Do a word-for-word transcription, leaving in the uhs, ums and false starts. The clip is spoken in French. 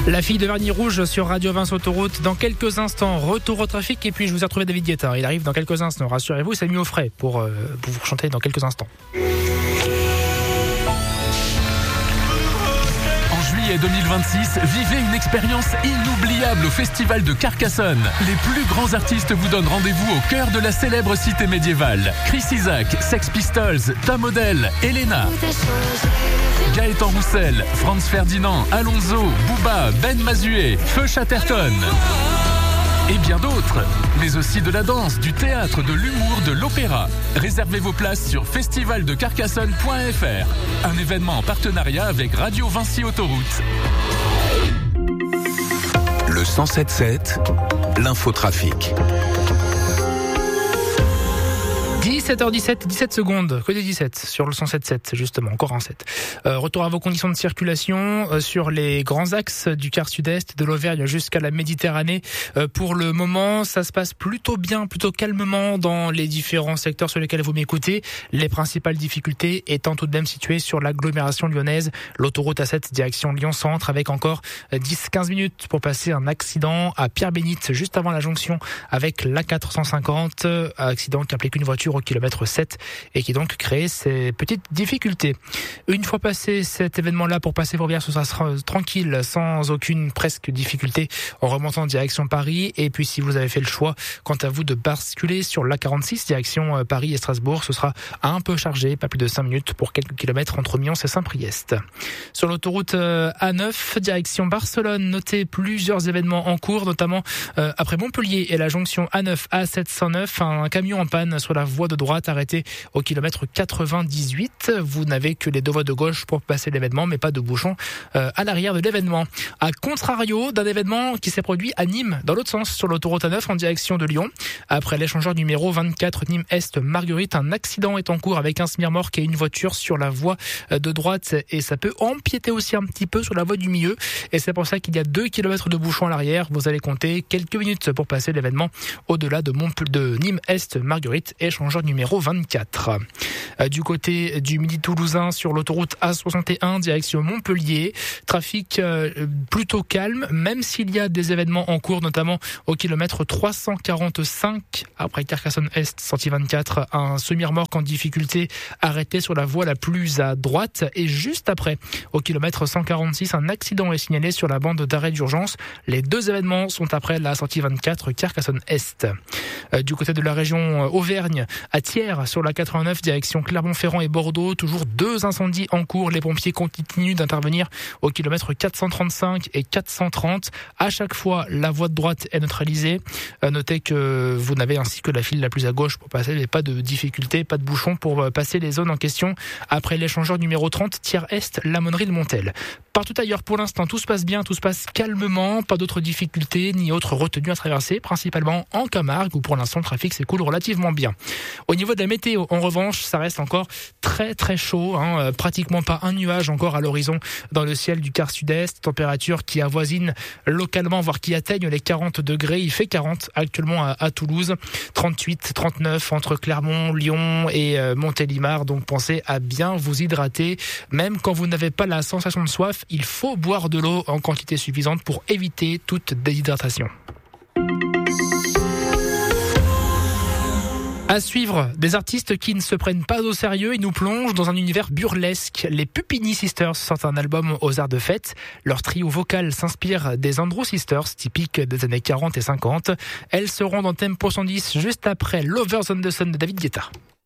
La fille de vernis rouge sur Radio Vinci Autoroute. Dans quelques instants, retour au trafic. Et puis je vous ai retrouvé David Guetta. Il arrive dans quelques instants. Rassurez-vous, c'est mis au frais pour, euh, pour vous chanter dans quelques instants. En juillet deux mille vingt-six, vivez une expérience inoubliable au Festival de Carcassonne. Les plus grands artistes vous donnent rendez-vous au cœur de la célèbre cité médiévale. Chris Isaak, Sex Pistols, Tom Odell, Elena, Gaëtan Roussel, Franz Ferdinand, Alonso, Booba, Ben Mazué, Feu Chatterton et bien d'autres, mais aussi de la danse, du théâtre, de l'humour, de l'opéra. Réservez vos places sur festival de carcassonne point f r, un événement en partenariat avec Radio Vinci Autoroute. Le cent sept sept, l'infotrafic. dix-sept heures dix-sept, dix-sept secondes, que des dix-sept sur le cent sept sept, justement, encore un sept. Euh, retour à vos conditions de circulation euh, sur les grands axes du quart sud-est, de l'Auvergne jusqu'à la Méditerranée. Euh, pour le moment, ça se passe plutôt bien, plutôt calmement dans les différents secteurs sur lesquels vous m'écoutez. Les principales difficultés étant tout de même situées sur l'agglomération lyonnaise, l'autoroute A sept direction Lyon-Centre, avec encore dix à quinze minutes pour passer un accident à Pierre-Bénite, juste avant la jonction avec l'A quatre cent cinquante, accident qui implique une voiture au kilomètre sept et qui donc crée ces petites difficultés. Une fois passé cet événement-là, pour passer Fourvière, ce sera tranquille, sans aucune presque difficulté en remontant en direction Paris. Et puis si vous avez fait le choix, quant à vous, de basculer sur l'A quarante-six direction Paris et Strasbourg, ce sera un peu chargé, pas plus de cinq minutes pour quelques kilomètres entre Mions et Saint-Priest. Sur l'autoroute A neuf direction Barcelone, notez plusieurs événements en cours, notamment euh, après Montpellier et la jonction A neuf A sept cent neuf, un camion en panne sur la voie de droite arrêté au kilomètre quatre-vingt-dix-huit. Vous n'avez que les deux voies de gauche pour passer l'événement, mais pas de bouchon euh, à l'arrière de l'événement. À contrario d'un événement qui s'est produit à Nîmes, dans l'autre sens, sur l'autoroute A neuf en direction de Lyon. Après l'échangeur numéro vingt-quatre Nîmes-Est Marguerite, un accident est en cours avec un semi-remorque et une voiture sur la voie de droite, et ça peut empiéter aussi un petit peu sur la voie du milieu, et c'est pour ça qu'il y a deux kilomètres de bouchon à l'arrière. Vous allez compter quelques minutes pour passer l'événement au-delà de, Montpe- de Nîmes-Est Marguerite, échangeur numéro vingt-quatre. Du côté du Midi toulousain, sur l'autoroute A soixante et un direction Montpellier, trafic euh, plutôt calme, même s'il y a des événements en cours, notamment au kilomètre trois cent quarante-cinq après Carcassonne-Est, sortie vingt-quatre, un semi-remorque en difficulté arrêté sur la voie la plus à droite, et juste après, au kilomètre cent quarante-six, un accident est signalé sur la bande d'arrêt d'urgence. Les deux événements sont après la sortie vingt-quatre Carcassonne-Est. Euh, du côté de la région Auvergne, à Thiers, sur la quatre-vingt-neuf, direction Clermont-Ferrand et Bordeaux, toujours deux incendies en cours. Les pompiers continuent d'intervenir au kilomètre quatre cent trente-cinq et quatre cent trente. À chaque fois, la voie de droite est neutralisée. Euh, notez que vous n'avez ainsi que la file la plus à gauche pour passer, mais pas de difficulté, pas de bouchon pour passer les zones en question. Après l'échangeur numéro trente, Thiers-Est, Lamonnerie-le-Montel. Partout ailleurs, pour l'instant, tout se passe bien, tout se passe calmement, pas d'autres difficultés ni autres retenues à traverser, principalement en Camargue, où pour l'instant le trafic s'écoule relativement bien. Au niveau de la météo, en revanche, ça reste encore très très chaud, hein, euh, pratiquement pas un nuage encore à l'horizon dans le ciel du quart sud-est, température qui avoisine localement, voire qui atteigne les quarante degrés. Il fait quarante actuellement à, à Toulouse, trente-huit, trente-neuf entre Clermont, Lyon et euh, Montélimar, donc pensez à bien vous hydrater, même quand vous n'avez pas la sensation de soif. Il faut boire de l'eau en quantité suffisante pour éviter toute déshydratation. À suivre, des artistes qui ne se prennent pas au sérieux et nous plongent dans un univers burlesque. Les Puppini Sisters sortent un album aux arts de fête. Leur trio vocal s'inspire des Andrew Sisters, typiques des années quarante et cinquante. Elles seront dans Tempo cent dix juste après Lovers on the Sun de David Guetta.